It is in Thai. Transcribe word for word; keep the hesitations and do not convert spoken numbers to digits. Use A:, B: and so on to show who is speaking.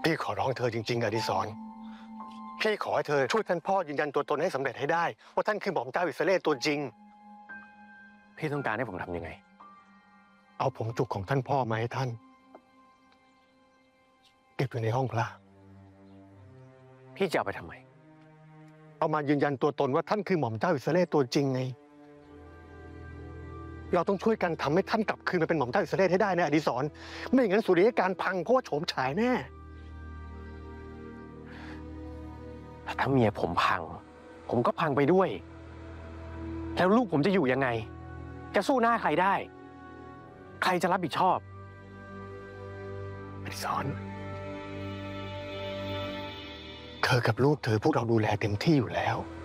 A: พี่ขอร้องเธอจริงๆอดิศรพี่ขอให้เธอช่วยท่านพ่อยืนยันตัวตนให้สำเร็จให้ได้ว่าท่านคือหม่อมเจ้าอิสราเอลตัวจริง
B: พี่ต้องการให้ผมทำยังไง
A: เอาผงจุกของท่านพ่อมาให้ท่านเก็บอยู่ในห้องพระ
B: พี่จะเอาไปทำไม
A: เอามายืนยันตัวตนว่าท่านคือหม่อมเจ้าอิสราเอลตัวจริงไงเราต้องช่วยกันทำให้ท่านกลับคืนมาเป็นหม่อมเจ้าอิสราเอลให้ได้นะอดิศรไม่อย่างนั้นสุริยการพังเพราะว่าโฉมฉายแน่
B: ถ้าเมียผมพังผมก็พังไปด้วยแล้วลูกผมจะอยู่ยังไงจะสู้หน้าใครได้ใครจะรับผิดชอบ
A: อดิศรเธอกับลูกเธอพวกเราดูแลเต็มที่อยู่แล้ว